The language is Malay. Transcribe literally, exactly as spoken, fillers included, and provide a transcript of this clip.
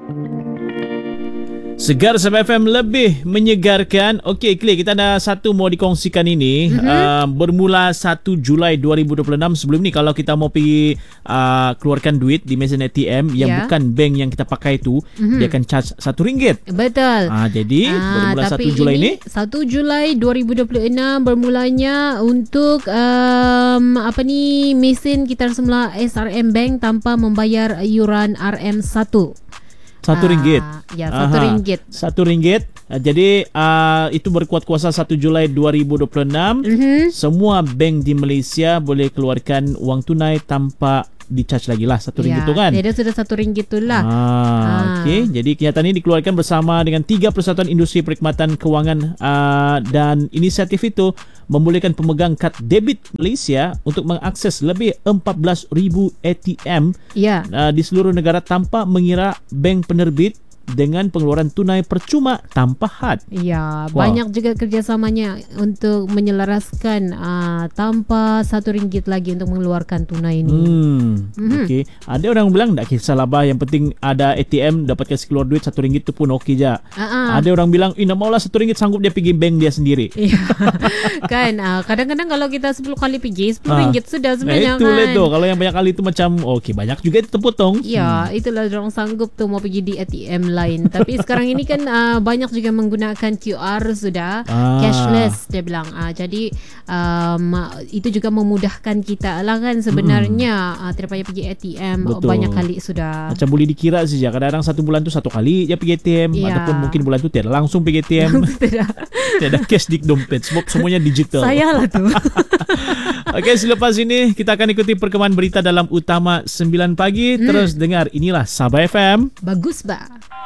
Segar Sabah F M lebih menyegarkan. Okey, Clay, kita ada satu mau dikongsikan ini. Mm-hmm. uh, Bermula satu Julai dua ribu dua puluh enam. Sebelum ni kalau kita mau pergi uh, keluarkan duit di mesin A T M yang yeah. bukan bank yang kita pakai tu, mm-hmm. dia akan charge satu ringgit. Betul. uh, Jadi uh, bermula satu Julai ini, ini satu Julai dua ribu dua puluh enam bermulanya untuk um, apa ni mesin kita semula S R M Bank tanpa membayar iuran R M satu. Satu ringgit. Ah, ya, satu Aha. ringgit. Satu ringgit. Jadi uh, itu berkuat kuasa satu Julai dua ribu dua puluh enam. Mm-hmm. Semua bank di Malaysia boleh keluarkan wang tunai tanpa di-charge lagi lah satu ringgit ya, tu kan. Dia sudah satu ringgit tu lah. Ah, ah. Okey. Jadi kenyataan ini dikeluarkan bersama dengan tiga persatuan industri perkhidmatan kewangan uh, dan inisiatif itu membolehkan pemegang kad debit Malaysia untuk mengakses lebih empat belas ribu A T M ya. uh, di seluruh negara tanpa mengira bank penerbit dengan pengeluaran tunai percuma tanpa had. Ya, wow. Banyak juga kerjasamanya untuk menyelaraskan uh, tanpa satu ringgit lagi untuk mengeluarkan tunai ini. Hmm, mm-hmm. Okey. Ada orang bilang tak kisahlah bah, yang penting ada A T M dapat kasi keluar duit satu ringgit tu pun okey je. Uh-uh. Ada orang bilang, "Eh, nak maulah satu ringgit sanggup dia pergi bank dia sendiri." Ya. Kan, uh, kadang-kadang kalau kita sepuluh kali pergi sepuluh ringgit sudah sebenarnya nah, itu kan. Itu kalau yang banyak kali tu macam okey, banyak juga itu terpotong. Ya, hmm. itulah orang sanggup tu mau pergi di A T M lain. Tapi sekarang ini kan uh, banyak juga menggunakan Q R sudah, ah. cashless dia bilang. Uh, jadi um, itu juga memudahkan kita lah kan sebenarnya. Hmm. Uh, tidak payah pergi A T M. Betul. Banyak kali sudah. Macam boleh dikira saja. Kadang-kadang satu bulan tu satu kali dia pergi A T M, ya. Ataupun mungkin bulan tu tiada langsung pergi A T M. Tidak. Tiada cash di dompet. Sebab semuanya digital. Saya lah tu. Okey, selepas ini kita akan ikuti perkembangan berita dalam Utama sembilan pagi. Hmm. Terus dengar inilah Sabah F M. Bagus bah.